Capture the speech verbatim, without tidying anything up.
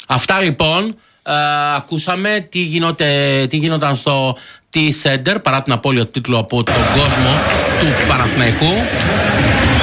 Αυτά λοιπόν. Ε, ακούσαμε τι, γινόταν, τι γινόταν στο T-Center παρά την απώλεια του τίτλου από τον κόσμο του Παναθηναϊκού.